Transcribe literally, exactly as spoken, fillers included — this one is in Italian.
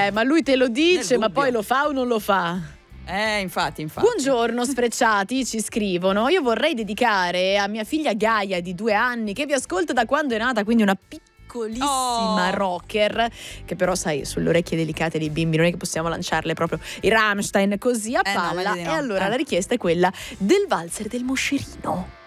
Eh, ma lui te lo dice, Nel ma dubbio. poi lo fa o non lo fa? Eh, infatti, infatti. Buongiorno sfrecciati, ci scrivono. Io vorrei dedicare a mia figlia Gaia di due anni che vi ascolta da quando è nata, quindi una piccolissima Oh. rocker, che però sai, sulle orecchie delicate dei bimbi non è che possiamo lanciarle proprio i Rammstein così a Eh no, palla. meglio di no. E allora Eh. la richiesta è quella del valzer del moscerino.